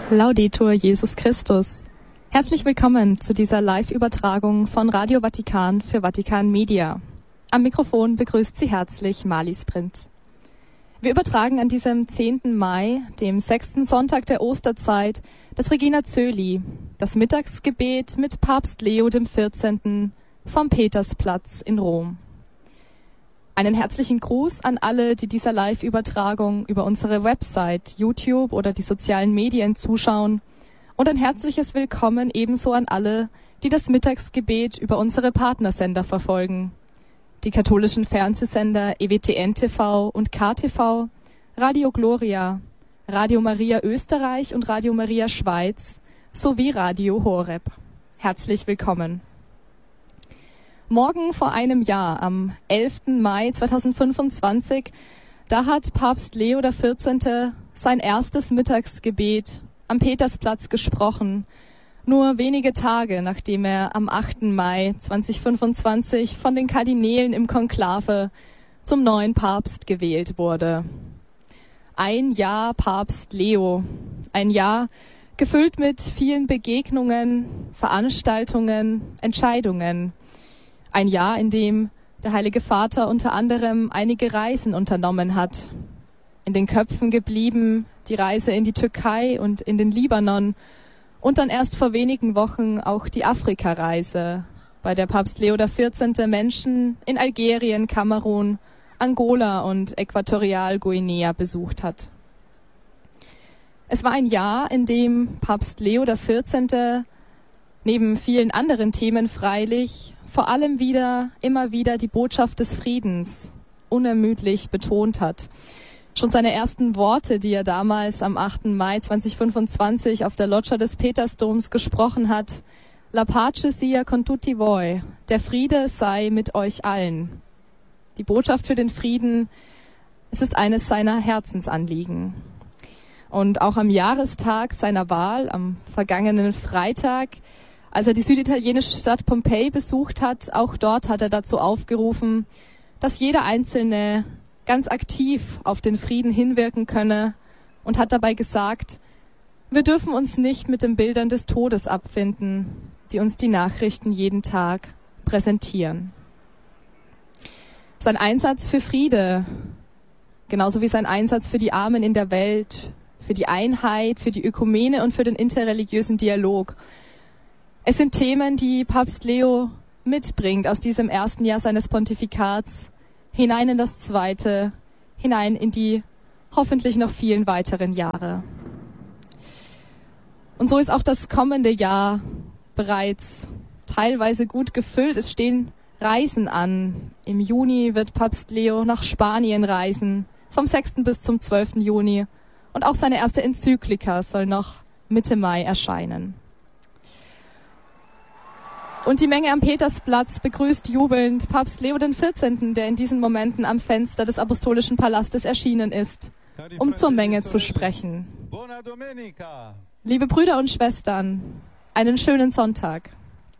Laudetur Jesus Christus. Herzlich willkommen zu dieser Live-Übertragung von Radio Vatikan für Vatikan Media. Am Mikrofon begrüßt Sie herzlich Marlies Prinz. Wir übertragen an diesem 10. Mai, dem 6. Sonntag der Osterzeit, das Regina Coeli, das Mittagsgebet mit Papst Leo XIV. Vom Petersplatz in Rom. Einen herzlichen Gruß an alle, die dieser Live-Übertragung über unsere Website, YouTube oder die sozialen Medien zuschauen. Und ein herzliches Willkommen ebenso an alle, die das Mittagsgebet über unsere Partnersender verfolgen. Die katholischen Fernsehsender EWTN TV und KTV, Radio Gloria, Radio Maria Österreich und Radio Maria Schweiz sowie Radio Horeb. Herzlich willkommen. Morgen vor einem Jahr, am 11. Mai 2025, da hat Papst Leo XIV. Sein erstes Mittagsgebet am Petersplatz gesprochen, nur wenige Tage nachdem er am 8. Mai 2025 von den Kardinälen im Konklave zum neuen Papst gewählt wurde. Ein Jahr Papst Leo, ein Jahr gefüllt mit vielen Begegnungen, Veranstaltungen, Entscheidungen. Ein Jahr, in dem der Heilige Vater unter anderem einige Reisen unternommen hat. In den Köpfen geblieben die Reise in die Türkei und in den Libanon und dann erst vor wenigen Wochen auch die Afrika-Reise, bei der Papst Leo XIV. Menschen in Algerien, Kamerun, Angola und Äquatorialguinea besucht hat. Es war ein Jahr, in dem Papst Leo XIV. Neben vielen anderen Themen freilich vor allem immer wieder die Botschaft des Friedens unermüdlich betont hat. Schon seine ersten Worte, die er damals am 8. Mai 2025 auf der Loggia des Petersdoms gesprochen hat: La pace sia con tutti voi, der Friede sei mit euch allen. Die Botschaft für den Frieden, es ist eines seiner Herzensanliegen. Und auch am Jahrestag seiner Wahl, am vergangenen Freitag, als er die süditalienische Stadt Pompeji besucht hat, auch dort hat er dazu aufgerufen, dass jeder Einzelne ganz aktiv auf den Frieden hinwirken könne und hat dabei gesagt, wir dürfen uns nicht mit den Bildern des Todes abfinden, die uns die Nachrichten jeden Tag präsentieren. Sein Einsatz für Friede, genauso wie sein Einsatz für die Armen in der Welt, für die Einheit, für die Ökumene und für den interreligiösen Dialog, es sind Themen, die Papst Leo mitbringt aus diesem ersten Jahr seines Pontifikats hinein in das zweite, hinein in die hoffentlich noch vielen weiteren Jahre. Und so ist auch das kommende Jahr bereits teilweise gut gefüllt. Es stehen Reisen an. Im Juni wird Papst Leo nach Spanien reisen, vom 6. bis zum 12. Juni. Und auch seine erste Enzyklika soll noch Mitte Mai erscheinen. Und die Menge am Petersplatz begrüßt jubelnd Papst Leo XIV., der in diesen Momenten am Fenster des Apostolischen Palastes erschienen ist, um zur Menge zu sprechen. Liebe Brüder und Schwestern, einen schönen Sonntag.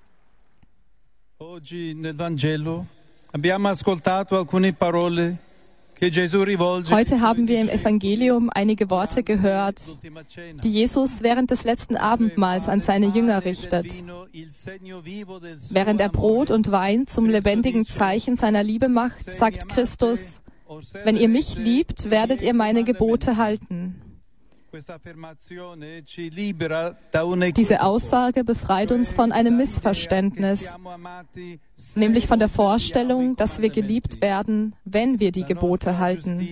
Oggi nel Vangelo abbiamo ascoltato alcune parole. Heute haben wir im Evangelium einige Worte gehört, die Jesus während des letzten Abendmahls an seine Jünger richtet. Während er Brot und Wein zum lebendigen Zeichen seiner Liebe macht, sagt Christus: Wenn ihr mich liebt, werdet ihr meine Gebote halten. Diese Aussage befreit uns von einem Missverständnis, nämlich von der Vorstellung, dass wir geliebt werden, wenn wir die Gebote halten.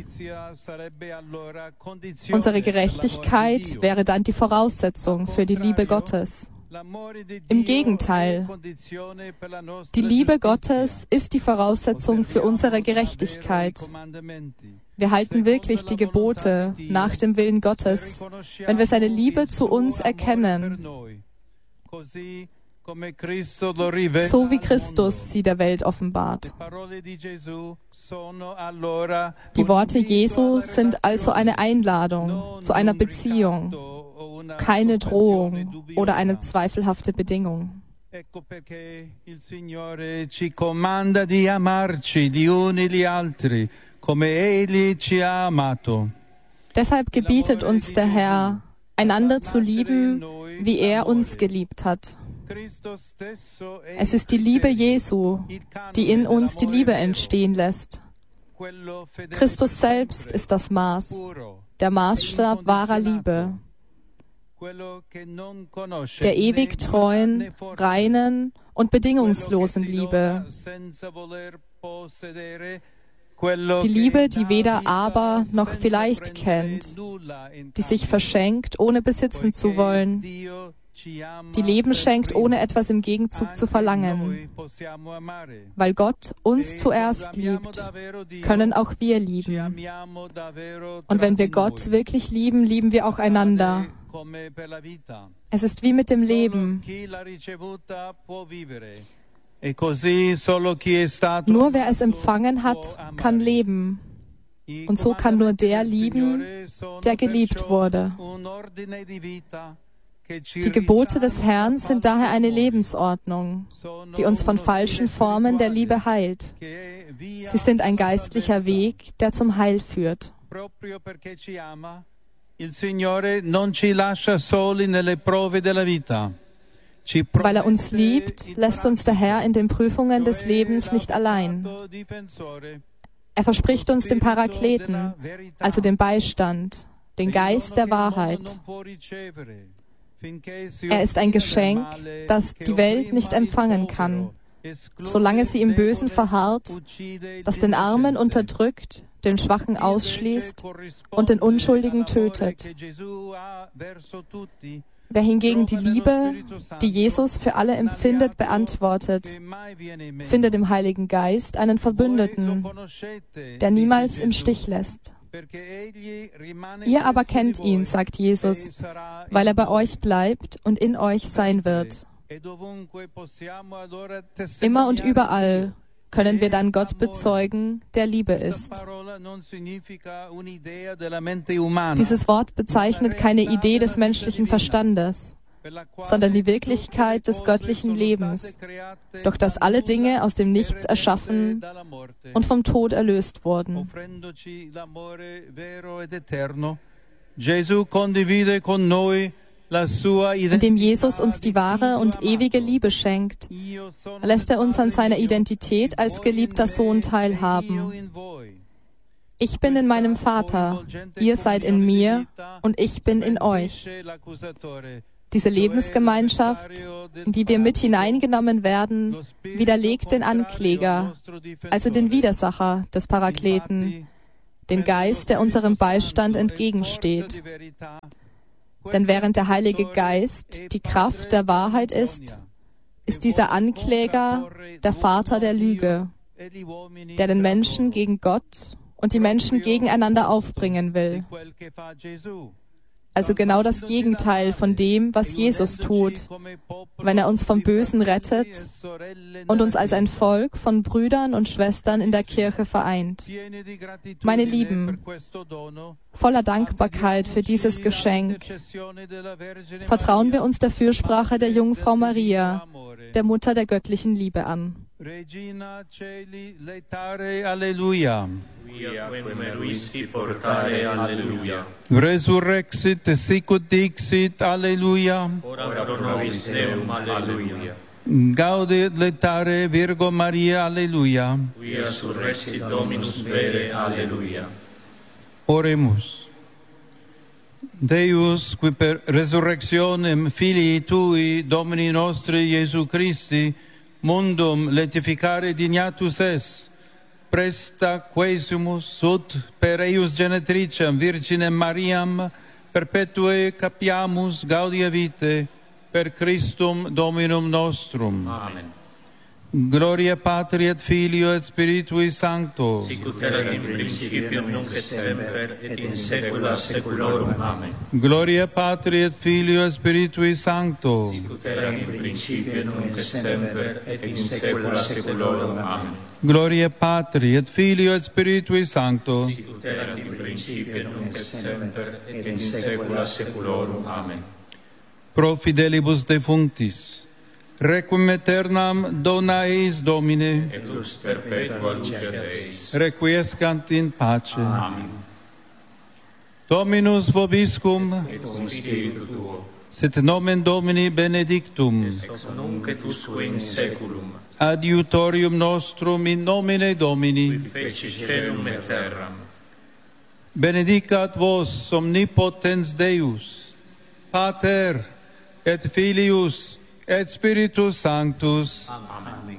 Unsere Gerechtigkeit wäre dann die Voraussetzung für die Liebe Gottes. Im Gegenteil, die Liebe Gottes ist die Voraussetzung für unsere Gerechtigkeit. Wir halten wirklich die Gebote nach dem Willen Gottes, wenn wir seine Liebe zu uns erkennen, so wie Christus sie der Welt offenbart. Die Worte Jesu sind also eine Einladung zu einer Beziehung, keine Drohung oder eine zweifelhafte Bedingung. Ecco perché il Signore ci comanda di amarci gli uni gli altri, come Egli ci ha amato. Deshalb gebietet uns der Herr, einander zu lieben, wie er uns geliebt hat. Es ist die Liebe Jesu, die in uns die Liebe entstehen lässt. Christus selbst ist das Maß, der Maßstab wahrer Liebe, der ewig treuen, reinen und bedingungslosen Liebe. Die Liebe, die weder aber noch vielleicht kennt, die sich verschenkt, ohne besitzen zu wollen, die Leben schenkt, ohne etwas im Gegenzug zu verlangen. Weil Gott uns zuerst liebt, können auch wir lieben. Und wenn wir Gott wirklich lieben, lieben wir auch einander. Es ist wie mit dem Leben. Nur wer es empfangen hat, kann leben. Und so kann nur der lieben, der geliebt wurde. Die Gebote des Herrn sind daher eine Lebensordnung, die uns von falschen Formen der Liebe heilt. Sie sind ein geistlicher Weg, der zum Heil führt. Weil er uns liebt, lässt uns der Herr in den Prüfungen des Lebens nicht allein. Er verspricht uns den Parakleten, also den Beistand, den Geist der Wahrheit. Er ist ein Geschenk, das die Welt nicht empfangen kann, solange sie im Bösen verharrt, das den Armen unterdrückt, den Schwachen ausschließt und den Unschuldigen tötet. Wer hingegen die Liebe, die Jesus für alle empfindet, beantwortet, findet im Heiligen Geist einen Verbündeten, der niemals im Stich lässt. Ihr aber kennt ihn, sagt Jesus, weil er bei euch bleibt und in euch sein wird. Immer und überall können wir dann Gott bezeugen, der Liebe ist. Dieses Wort bezeichnet keine Idee des menschlichen Verstandes, sondern die Wirklichkeit des göttlichen Lebens, durch das alle Dinge aus dem Nichts erschaffen und vom Tod erlöst wurden. Indem Jesus uns die wahre und ewige Liebe schenkt, lässt er uns an seiner Identität als geliebter Sohn teilhaben. Ich bin in meinem Vater, ihr seid in mir und ich bin in euch. Diese Lebensgemeinschaft, in die wir mit hineingenommen werden, widerlegt den Ankläger, also den Widersacher des Parakleten, den Geist, der unserem Beistand entgegensteht. Denn während der Heilige Geist die Kraft der Wahrheit ist, ist dieser Ankläger der Vater der Lüge, der den Menschen gegen Gott und die Menschen gegeneinander aufbringen will. Also genau das Gegenteil von dem, was Jesus tut, wenn er uns vom Bösen rettet und uns als ein Volk von Brüdern und Schwestern in der Kirche vereint. Meine Lieben, voller Dankbarkeit für dieses Geschenk vertrauen wir uns der Fürsprache der Jungfrau Maria, der Mutter der göttlichen Liebe, an. Regina Celi laetare, alleluia. Quia quem meruissi portare, alleluia. Resurrexit sicut dixit, alleluia. Ora pro nobis eum, alleluia. Gaudet laetare Virgo Maria, alleluia. Quia surrexit Dominus vere, alleluia. Oremus. Deus, qui per resurrectionem Filii Tui, Domini nostri Iesu Christi, mundum letificare dignatus es, presta quaesimus sut per eius genetricem Virginem Mariam perpetue capiamus gaudia vitae per Christum Dominum nostrum. Amen. Gloria Patri et Filio et Spiritui Sancto. Sicut erat in principio nunc et semper et in saecula saeculorum. Amen. Gloria Patri et Filio et Spiritui Sancto. Sicut erat in principio nunc et semper et in saecula saeculorum. Amen. Gloria Patri et Filio et Spiritui Sancto. Sicut erat in principio nunc et semper et in saecula saeculorum. Amen. Pro fidelibus defunctis, requiem aeternam dona eis Domine, Et lux perpetua luce Deis. requiescant in pace. Amen. Dominus vobiscum, et cum spiritu tuo, sit nomen Domini benedictum, ex nunc et usque in saeculum, adiutorium nostrum in nomine Domini, qui feci caelum et terram. Benedicat vos omnipotens Deus, Pater et Filius et Spiritus Sanctus. Amen.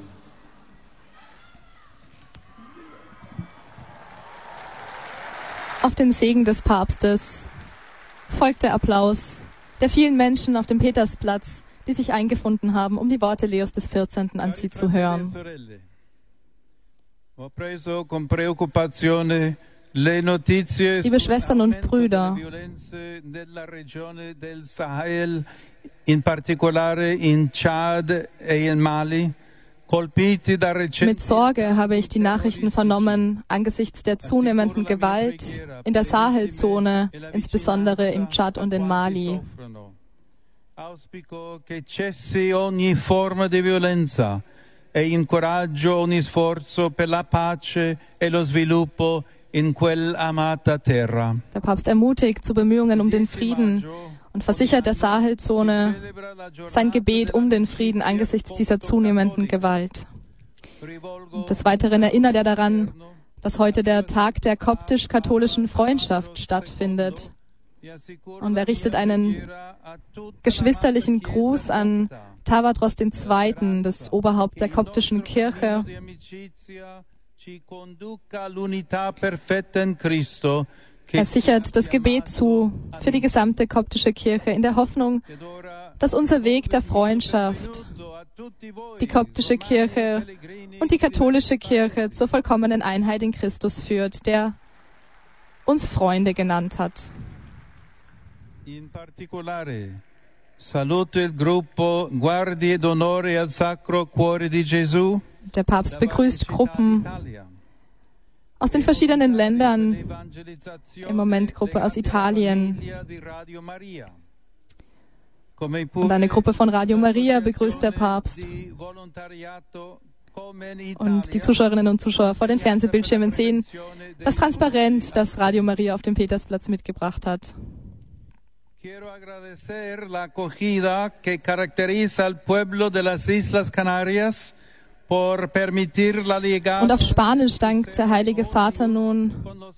Auf den Segen des Papstes folgt der Applaus der vielen Menschen auf dem Petersplatz, die sich eingefunden haben, um die Worte Leos des 14. an sie zu hören. Liebe Schwestern und Brüder, in particolare in Chad e in Mali, mit Sorge habe ich die Nachrichten vernommen angesichts der zunehmenden Gewalt in der Sahelzone, insbesondere im Tschad und in Mali. Auspico che cessi ogni forma di violenza e incoraggio ogni sforzo per la pace e lo sviluppo in quell'amata terra. Der Papst ermutigt zu Bemühungen um den Frieden und versichert der Sahelzone sein Gebet um den Frieden angesichts dieser zunehmenden Gewalt. Und des Weiteren erinnert er daran, dass heute der Tag der koptisch-katholischen Freundschaft stattfindet. Und er richtet einen geschwisterlichen Gruß an Tawadros II., das Oberhaupt der koptischen Kirche. Er sichert das Gebet zu für die gesamte koptische Kirche in der Hoffnung, dass unser Weg der Freundschaft die koptische Kirche und die katholische Kirche zur vollkommenen Einheit in Christus führt, der uns Freunde genannt hat. In particolare saluto il gruppo Guardie d'Onore al Sacro Cuore di Gesù. Der Papst begrüßt Gruppen aus den verschiedenen Ländern, im Moment Gruppe aus Italien. Und eine Gruppe von Radio Maria begrüßt der Papst. Und die Zuschauerinnen und Zuschauer vor den Fernsehbildschirmen sehen das Transparent, das Radio Maria auf dem Petersplatz mitgebracht hat. Quiero agradecer la acogida que caracteriza al pueblo de las Islas Canarias por permitir la llegada. Und auf Spanisch dankt der Heilige Vater nun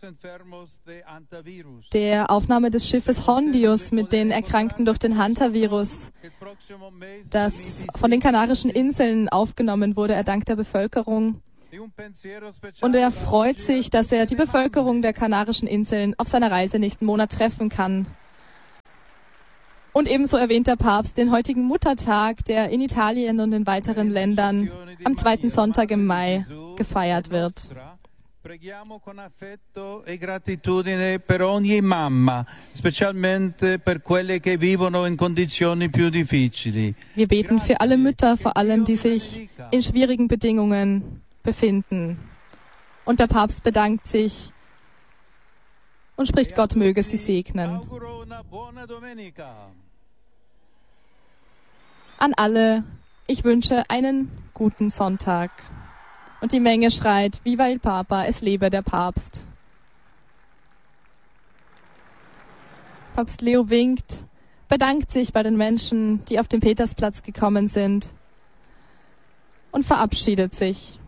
der Aufnahme des Schiffes Hondius mit den Erkrankten durch den Hantavirus, das von den Kanarischen Inseln aufgenommen wurde. Er dankt der Bevölkerung. Und er freut sich, dass er die Bevölkerung der Kanarischen Inseln auf seiner Reise nächsten Monat treffen kann. Und ebenso erwähnt der Papst den heutigen Muttertag, der in Italien und in weiteren Ländern am 2. Sonntag im Mai gefeiert wird. Preghiamo con affetto e gratitudine per ogni mamma, specialmente per quelle che vivono in condizioni più difficili. Wir beten für alle Mütter, vor allem die sich in schwierigen Bedingungen befinden. Und der Papst bedankt sich und spricht, Gott möge sie segnen. An alle, ich wünsche einen guten Sonntag. Und die Menge schreit, Viva il Papa, es lebe der Papst. Papst Leo winkt, bedankt sich bei den Menschen, die auf den Petersplatz gekommen sind und verabschiedet sich.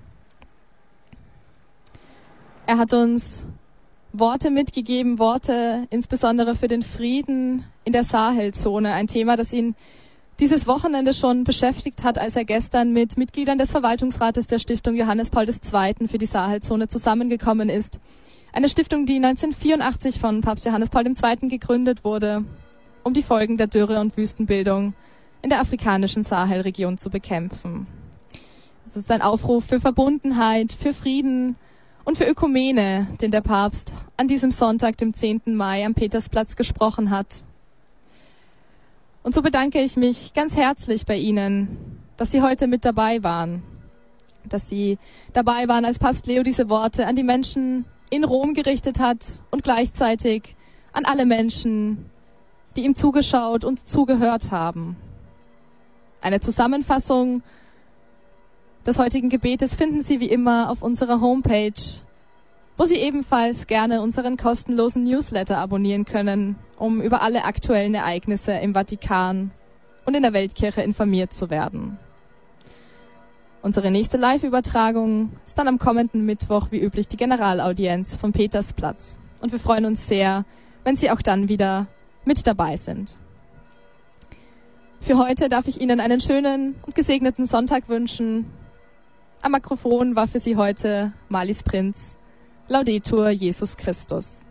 Er hat uns Worte mitgegeben, Worte insbesondere für den Frieden in der Sahelzone, ein Thema, das ihn dieses Wochenende schon beschäftigt hat, als er gestern mit Mitgliedern des Verwaltungsrates der Stiftung Johannes Paul II. Für die Sahelzone zusammengekommen ist. Eine Stiftung, die 1984 von Papst Johannes Paul II. Gegründet wurde, um die Folgen der Dürre und Wüstenbildung in der afrikanischen Sahelregion zu bekämpfen. Es ist ein Aufruf für Verbundenheit, für Frieden und für Ökumene, den der Papst an diesem Sonntag, dem 10. Mai, am Petersplatz gesprochen hat. Und so bedanke ich mich ganz herzlich bei Ihnen, dass Sie heute mit dabei waren. Dass Sie dabei waren, als Papst Leo diese Worte an die Menschen in Rom gerichtet hat und gleichzeitig an alle Menschen, die ihm zugeschaut und zugehört haben. Eine Zusammenfassung des heutigen Gebetes finden Sie wie immer auf unserer Homepage wo Sie ebenfalls gerne unseren kostenlosen Newsletter abonnieren können, um über alle aktuellen Ereignisse im Vatikan und in der Weltkirche informiert zu werden. Unsere nächste Live-Übertragung ist dann am kommenden Mittwoch wie üblich die Generalaudienz vom Petersplatz. Und wir freuen uns sehr, wenn Sie auch dann wieder mit dabei sind. Für heute darf ich Ihnen einen schönen und gesegneten Sonntag wünschen. Am Mikrofon war für Sie heute Marlies Prinz. Laudetur Jesus Christus.